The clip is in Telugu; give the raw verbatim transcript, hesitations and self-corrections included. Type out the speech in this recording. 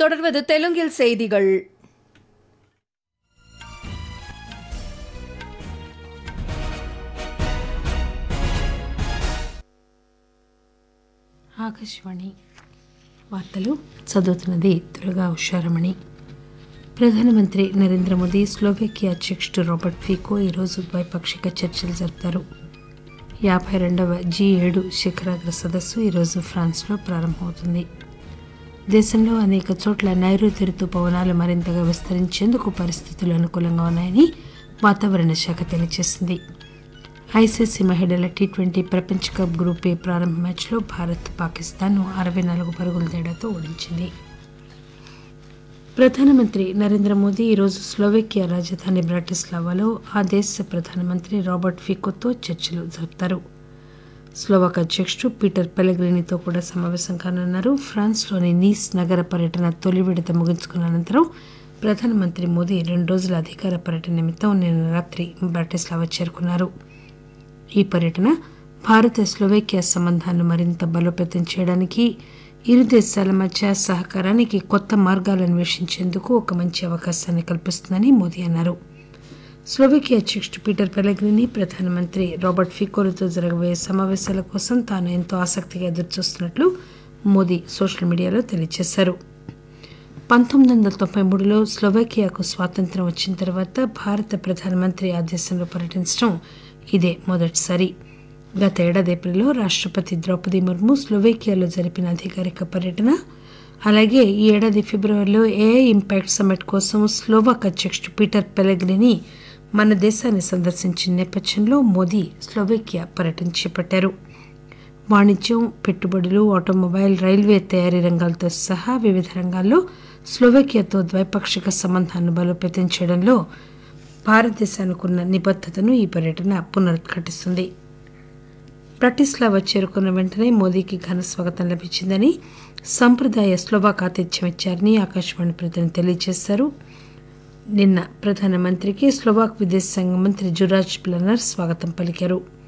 தொடர்வது தெலுங்கில் செய்திகள். ఆకాశవాణి వార్తలు చదువుతున్నది దుర్గా ఉషారమణి. ప్రధానమంత్రి నరేంద్ర మోదీ స్లోవేకియా అధ్యక్షుడు రాబర్ట్ ఫీకో ఈరోజు ద్వైపాక్షిక చర్చలు జరుపుతారు. యాభై రెండవ జీ ఏడు శిఖరాగ్ర సదస్సు ఈరోజు ఫ్రాన్స్లో ప్రారంభమవుతుంది. దేశంలో అనేక చోట్ల నైరుతి రుతుపవనాలు మరింతగా విస్తరించేందుకు పరిస్థితులు అనుకూలంగా ఉన్నాయని వాతావరణ శాఖ తెలియజేసింది. ఐసీసీ మహిళల టీ ట్వంటీ ప్రపంచ కప్ గ్రూప్ ఏ ప్రారంభ మ్యాచ్లో భారత్ పాకిస్తాన్ను అరవై నాలుగు పరుగుల తేడాతో ఓడించింది. ప్రధానమంత్రి నరేంద్ర మోదీ ఈరోజు స్లోవేకియా రాజధాని బ్రాటిస్లావాలో ఆ దేశ ప్రధానమంత్రి రాబర్ట్ ఫీకోతో చర్చలు జరుపుతారు. స్లోవాక్ అధ్యక్షుడు పీటర్ పెలెగ్రినీతో కూడా సమావేశం కానున్నారు. ఫ్రాన్స్లోని నీస్ నగర పర్యటన తొలి విడత ముగించుకున్న అనంతరం ప్రధానమంత్రి మోదీ రెండు రోజుల అధికార పర్యటన నిమిత్తం నిన్న రాత్రి బ్రాటిస్లావా చేరుకున్నారు. ఈ పర్యటన భారత స్లోవేకియా సంబంధాలను మరింత బలోపేతం చేయడానికి, ఇరు దేశాల మధ్య సహకారానికి కొత్త మార్గాలు అన్వేషించేందుకు ఒక మంచి అవకాశాన్ని కల్పిస్తుందని మోదీ అన్నారు. స్లోవేకియా అధ్యక్షుడు పీటర్ పెలెగ్రినీ ప్రధానమంత్రి రాబర్ట్ ఫీకోలతో జరగబోయే సమావేశాల కోసం తాను ఎంతో ఆసక్తిగా ఎదురుచూస్తున్నట్లు మోదీ సోషల్ మీడియాలో తెలియజేశారు. పంతొమ్మిది వందల తొంభై మూడులో స్లోవేకియాకు స్వాతంత్ర్యం వచ్చిన తర్వాత భారత ప్రధానమంత్రి ఆ దేశంలో పర్యటించడం ఇదే మొదటిసారి. గత ఏడాది ఏప్రిల్లో రాష్టపతి ద్రౌపది ముర్ము స్లోవేకియాలో జరిపిన అధికారిక పర్యటన, అలాగే ఈ ఏడాది ఫిబ్రవరిలో ఏఐ ఇంపాక్ట్ సమ్మిట్ కోసం స్లోవాక్ అధ్యక్షుడు పీటర్ పెలెగ్రినీ మన దేశాన్ని సందర్శించిన నేపథ్యంలో మోదీ స్లోవేకియా పర్యటన చేపట్టారు. వాణిజ్యం, పెట్టుబడులు, ఆటోమొబైల్, రైల్వే తయారీ రంగాలతో సహా వివిధ రంగాల్లో స్లోవేకియాతో ద్వైపాక్షిక సంబంధాలను బలోపేతం చేయడంలో భారతదేశానికి ఉన్న నిబద్ధతను ఈ పర్యటన పునరుద్ఘాటిస్తుంది. బ్రాటిస్లావా చేరుకున్న వెంటనే మోదీకి ఘన స్వాగతం లభించిందని, సంప్రదాయ స్లోవాక్ ఆతిథ్యం ఇచ్చారని ఆకాశవాణి ప్రతినిధి తెలియజేశారు. నిన్న ప్రధానమంత్రికి స్లోవాక్ విదేశాంగ మంత్రి జురాజ్ ప్లనర్ స్వాగతం పలికారు.